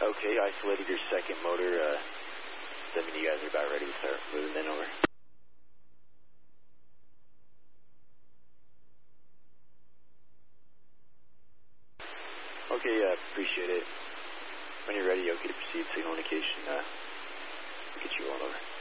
Okay, isolated your second motor. That means you guys are about ready to start moving in over. Okay, appreciate it. When you're ready, okay to proceed. Signal indication. We'll get you on over.